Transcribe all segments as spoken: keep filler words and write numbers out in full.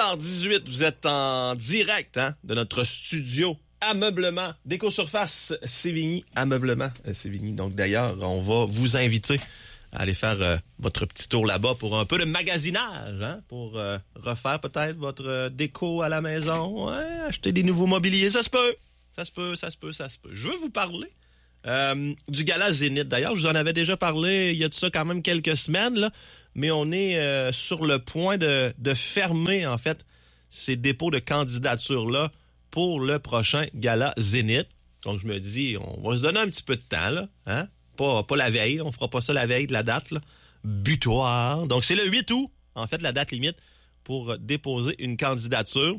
heures dix-huit, vous êtes en direct hein, de notre studio Ameublement, Déco-Surface Sévigny, Ameublement euh, Sévigny. Donc d'ailleurs, on va vous inviter à aller faire euh, votre petit tour là-bas pour un peu de magasinage, hein, pour euh, refaire peut-être votre euh, déco à la maison, ouais, acheter des nouveaux mobiliers, ça se peut, ça se peut, ça se peut, ça se peut. Je veux vous parler euh, du Gala Zénith. D'ailleurs, je vous en avais déjà parlé il y a de ça quand même quelques semaines, là, mais on est euh, sur le point de, de fermer, en fait, ces dépôts de candidature-là pour le prochain Gala Zénith. Donc, je me dis, on va se donner un petit peu de temps, là, hein? Pas, pas la veille, on fera pas ça la veille de la date, là. Butoir. Donc, c'est le huit août, en fait, la date limite pour déposer une candidature.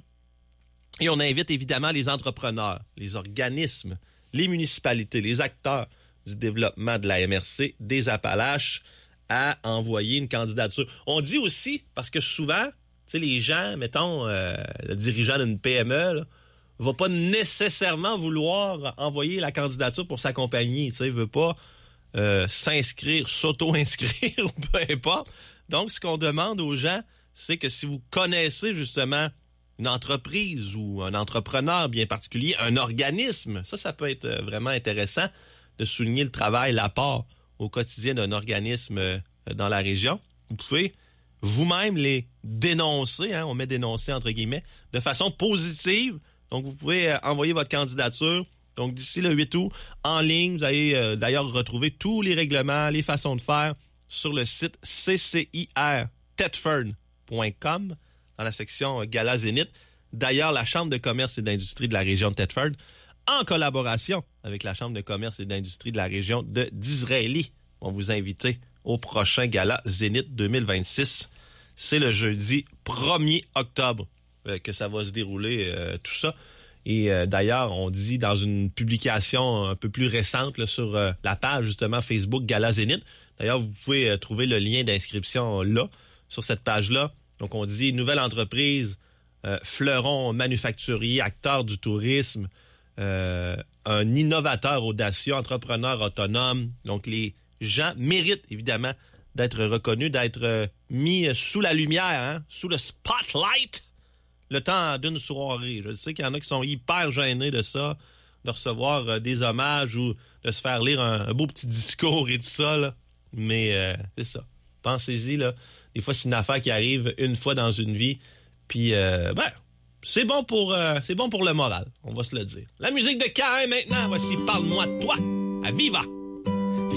Et on invite évidemment les entrepreneurs, les organismes, les municipalités, les acteurs du développement de la M R C des Appalaches à envoyer une candidature. On dit aussi, parce que souvent, tu sais, les gens, mettons, euh, le dirigeant d'une P M E, là, va pas nécessairement vouloir envoyer la candidature pour sa compagnie, tu sais, il veut pas euh, s'inscrire, s'auto-inscrire, ou peu importe. Donc, ce qu'on demande aux gens, c'est que si vous connaissez justement une entreprise ou un entrepreneur bien particulier, un organisme, ça, ça peut être vraiment intéressant de souligner le travail, l'apport au quotidien d'un organisme dans la région. Vous pouvez vous-même les dénoncer, hein, on met dénoncer entre guillemets, de façon positive. Donc, vous pouvez envoyer votre candidature. Donc, d'ici le huit août, en ligne, vous allez euh, d'ailleurs retrouver tous les règlements, les façons de faire sur le site c c i r thetford point com dans la section Gala Zénith. D'ailleurs, la Chambre de commerce et d'industrie de la région de Thetford, en collaboration avec la Chambre de commerce et d'industrie de la région de Disraeli, vont vous inviter au prochain Gala Zénith deux mille vingt-six. C'est le jeudi premier octobre euh, que ça va se dérouler, euh, tout ça. Et euh, d'ailleurs, on dit dans une publication un peu plus récente là, sur euh, la page justement Facebook Gala Zénith. D'ailleurs, vous pouvez euh, trouver le lien d'inscription là, sur cette page-là. Donc, on dit nouvelle entreprise, euh, fleuron manufacturier, acteur du tourisme, euh, un innovateur audacieux, entrepreneur autonome. Donc, les gens méritent évidemment d'être reconnus, d'être euh, mis sous la lumière, hein, sous le spotlight, le temps d'une soirée. Je sais qu'il y en a qui sont hyper gênés de ça, de recevoir euh, des hommages ou de se faire lire un, un beau petit discours et tout ça, là. Mais euh, c'est ça. Pensez-y, là. Des fois, c'est une affaire qui arrive une fois dans une vie. Puis, euh, ben, c'est bon pour euh, c'est bon pour le moral, on va se le dire. La musique de Caïn maintenant, voici Parle-moi de toi, à Viva!